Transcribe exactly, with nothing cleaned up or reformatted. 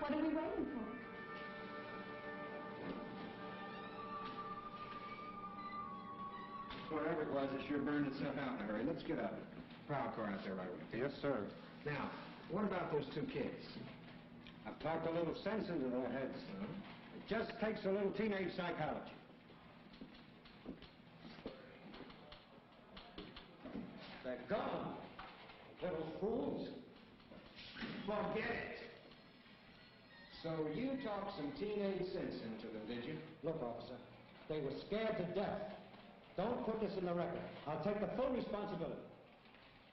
What are we waiting for? Whatever it was, it sure burned itself out in a hurry. Let's get up. Prowl car out there right away. Yes, sir. Now, what about those two kids? I've talked a little sense into their heads. Huh? It just takes a little teenage psychology. They're gone, little fools. Forget it. So you talked some teenage sense into them, did you? Look, officer, they were scared to death. Don't put this in the record. I'll take the full responsibility.